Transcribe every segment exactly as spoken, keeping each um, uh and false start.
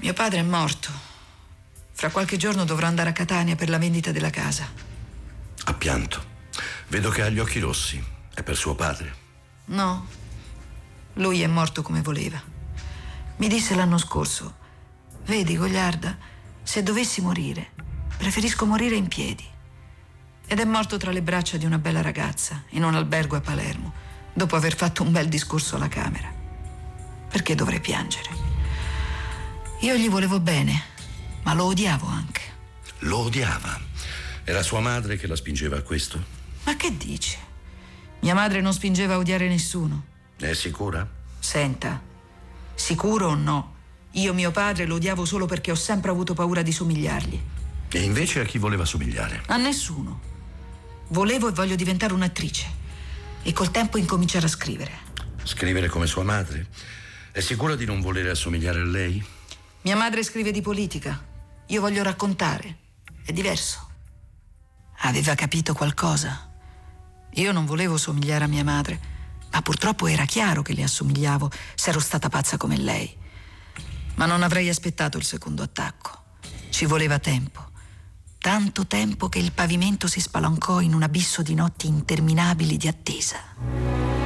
Mio padre è morto. Fra qualche giorno dovrò andare a Catania per la vendita della casa. Ha pianto. Vedo che ha gli occhi rossi. È per suo padre? No. Lui è morto come voleva. Mi disse l'anno scorso: vedi, Gogliarda, se dovessi morire, preferisco morire in piedi. Ed è morto tra le braccia di una bella ragazza, in un albergo a Palermo, dopo aver fatto un bel discorso alla Camera. Perché dovrei piangere? Io gli volevo bene, ma lo odiavo anche. Lo odiava? Era sua madre che la spingeva a questo? Ma che dici? Mia madre non spingeva a odiare nessuno. È sicura? Senta, sicuro o no, io mio padre lo odiavo solo perché ho sempre avuto paura di somigliargli. E invece a chi voleva somigliare? A nessuno. Volevo e voglio diventare un'attrice e col tempo incominciare a scrivere. Scrivere come sua madre? È sicura di non volere assomigliare a lei? Mia madre scrive di politica. Io voglio raccontare. È diverso. Aveva capito qualcosa. Io non volevo somigliare a mia madre, ma purtroppo era chiaro che le assomigliavo se ero stata pazza come lei. Ma non avrei aspettato il secondo attacco. Ci voleva tempo. Tanto tempo che il pavimento si spalancò in un abisso di notti interminabili di attesa.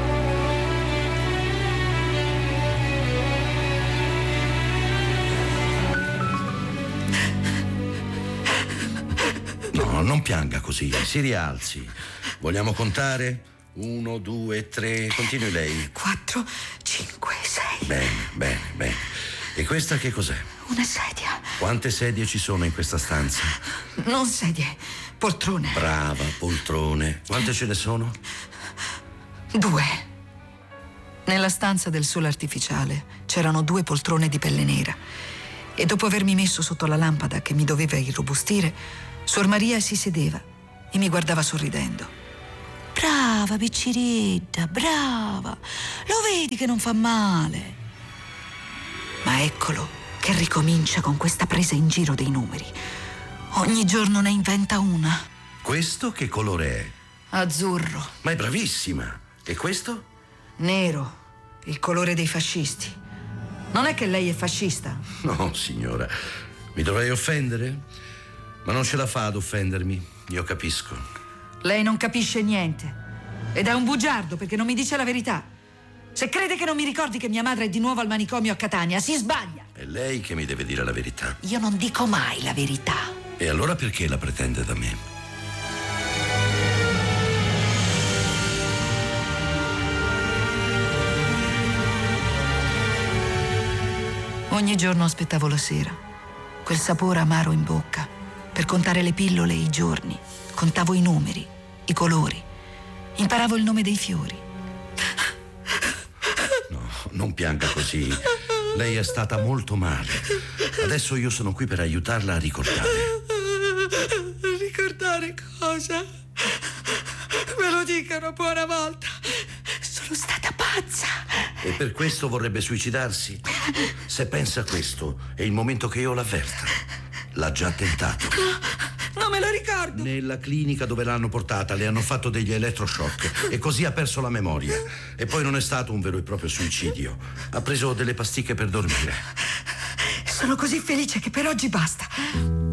No, non pianga così, si rialzi. Vogliamo contare? Uno, due, tre, continui lei. Quattro, cinque, sei. Bene, bene, bene. E questa che cos'è? Una sedia. Quante sedie ci sono in questa stanza? Non sedie, poltrone. Brava, poltrone. Quante ce ne sono? Due. Nella stanza del sole artificiale c'erano due poltrone di pelle nera e dopo avermi messo sotto la lampada che mi doveva irrobustire, Suor Maria si sedeva e mi guardava sorridendo. Brava, picciretta, brava. Lo vedi che non fa male? Ma eccolo che ricomincia con questa presa in giro dei numeri. Ogni giorno ne inventa una. Questo che colore è? Azzurro. Ma è bravissima. E questo? Nero, il colore dei fascisti. Non è che lei è fascista? No, signora. Mi dovrei offendere? Ma non ce la fa ad offendermi, io capisco. Lei non capisce niente. Ed è un bugiardo perché non mi dice la verità. Se crede che non mi ricordi che mia madre è di nuovo al manicomio a Catania, si sbaglia. È lei che mi deve dire la verità. Io non dico mai la verità. E allora perché la pretende da me? Ogni giorno aspettavo la sera, quel sapore amaro in bocca, per contare le pillole e i giorni. Contavo i numeri, i colori. Imparavo il nome dei fiori. No, non pianga così. Lei è stata molto male. Adesso io sono qui per aiutarla a ricordare. Ricordare cosa? Me lo dicano buona volta. Sono stata pazza. E per questo vorrebbe suicidarsi? Se pensa a questo, è il momento che io l'avverta. L'ha già tentato. No, non me lo ricordo. Nella clinica dove l'hanno portata le hanno fatto degli elettroshock e così ha perso la memoria. E poi non è stato un vero e proprio suicidio. Ha preso delle pasticche per dormire. Sono così felice che per oggi basta.